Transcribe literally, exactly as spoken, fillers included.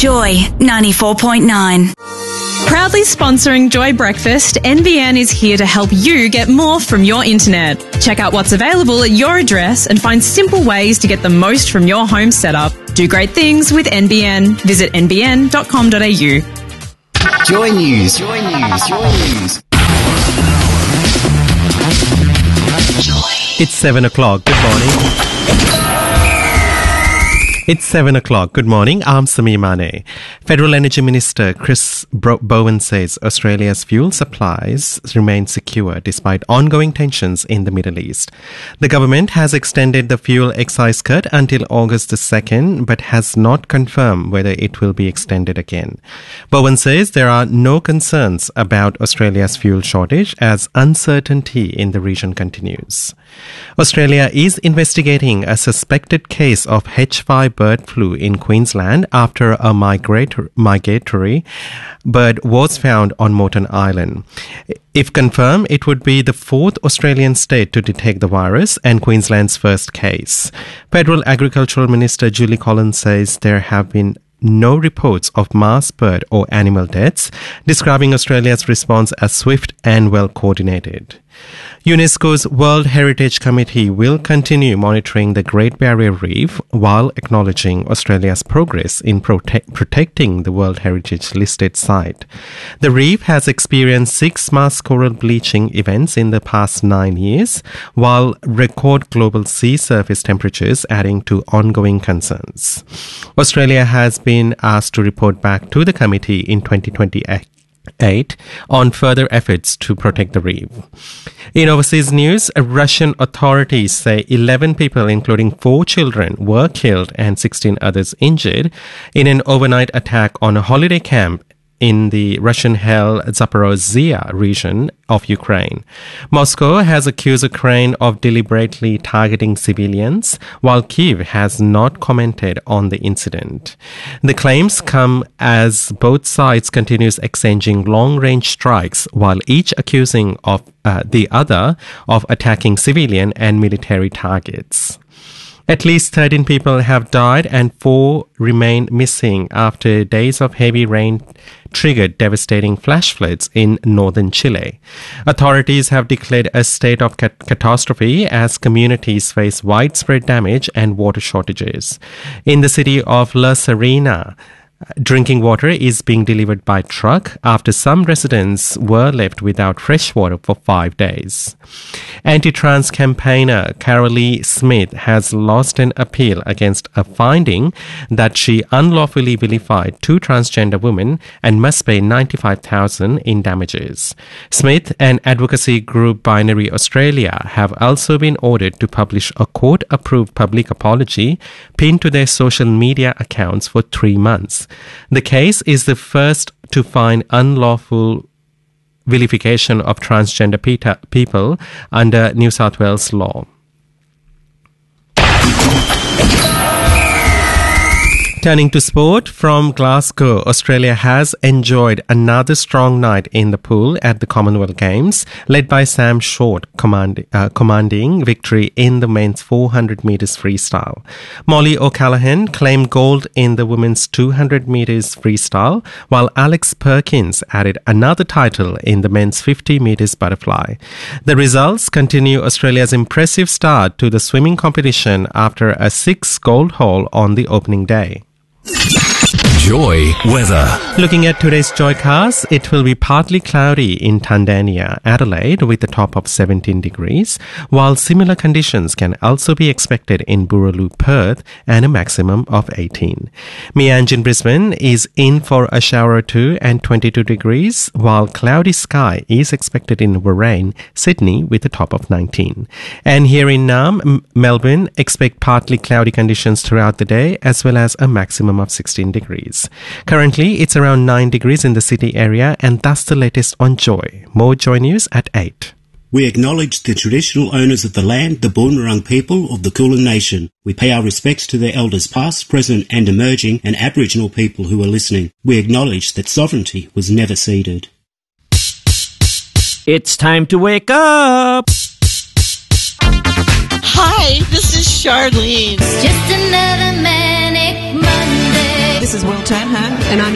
Joy ninety-four point nine. Proudly sponsoring Joy Breakfast, N B N is here to help you get more from your internet. Check out what's available at your address and find simple ways to get the most from your home setup. Do great things with N B N. Visit n b n dot com dot a u. Joy News. Joy News. Joy News. It's seven o'clock. Good morning. It's seven o'clock. Good morning. I'm Samir Mane. Federal Energy Minister Chris Bowen says Australia's fuel supplies remain secure despite ongoing tensions in the Middle East. The government has extended the fuel excise cut until August the second, but has not confirmed whether it will be extended again. Bowen says there are no concerns about Australia's fuel shortage as uncertainty in the region continues. Australia is investigating a suspected case of H five bird flu in Queensland after a migrator- migratory bird was found on Moreton Island. If confirmed, it would be the fourth Australian state to detect the virus and Queensland's first case. Federal Agricultural Minister Julie Collins says there have been no reports of mass bird or animal deaths, describing Australia's response as swift and well coordinated. UNESCO's World Heritage Committee will continue monitoring the Great Barrier Reef while acknowledging Australia's progress in prote- protecting the World Heritage listed site. The reef has experienced six mass coral bleaching events in the past nine years, while record global sea surface temperatures adding to ongoing concerns. Australia has been asked to report back to the committee in twenty twenty-eight on further efforts to protect the reef. In overseas news, Russian authorities say eleven people, including four children, were killed and sixteen others injured in an overnight attack on a holiday camp in the Russian-held Zaporozhye region of Ukraine. Moscow has accused Ukraine of deliberately targeting civilians, while Kyiv has not commented on the incident. The claims come as both sides continue exchanging long-range strikes, while each accusing of uh, the other of attacking civilian and military targets. At least thirteen people have died and four remain missing after days of heavy rain triggered devastating flash floods in northern Chile. Authorities have declared a state of cat- catastrophe as communities face widespread damage and water shortages. In the city of La Serena, drinking water is being delivered by truck after some residents were left without fresh water for five days. Anti-trans campaigner Carolee Smith has lost an appeal against a finding that she unlawfully vilified two transgender women and must pay ninety-five thousand dollars in damages. Smith and advocacy group Binary Australia have also been ordered to publish a court-approved public apology pinned to their social media accounts for three months. The case is the first to find unlawful vilification of transgender peta- people under New South Wales law. Turning to sport, from Glasgow, Australia has enjoyed another strong night in the pool at the Commonwealth Games, led by Sam Short command, uh, commanding victory in the men's four hundred metres freestyle. Molly O'Callaghan claimed gold in the women's two hundred metres freestyle, while Alex Perkins added another title in the men's fifty metres butterfly. The results continue Australia's impressive start to the swimming competition after a six gold haul on the opening day. Joy weather. Looking at today's Joycast, it will be partly cloudy in Tandania, Adelaide, with a top of seventeen degrees, while similar conditions can also be expected in Boorloo, Perth, and a maximum of eighteen. Mianjin, Brisbane is in for a shower or two and twenty-two degrees, while cloudy sky is expected in Warrane, Sydney, with a top of nineteen. And here in Naarm, M- Melbourne, expect partly cloudy conditions throughout the day, as well as a maximum of sixteen degrees. Currently, it's around nine degrees in the city area, and that's the latest on Joy. More Joy News at eight. We acknowledge the traditional owners of the land, the Boonwurrung people of the Kulin Nation. We pay our respects to their elders past, present and emerging, and Aboriginal people who are listening. We acknowledge that sovereignty was never ceded. It's time to wake up! Hi, this is Charlene. It's just another manic Monday. This is Will Turnham, and I'm